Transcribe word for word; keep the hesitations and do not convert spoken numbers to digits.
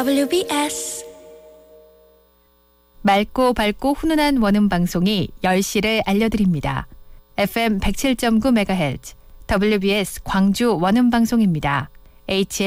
더블유비에스 맑고 밝고 훈훈한 원음 방송이 열 시를 알려드립니다. 에프엠 백칠 점 구 메가헤르츠 더블유비에스 광주 원음 방송입니다. 에이치엘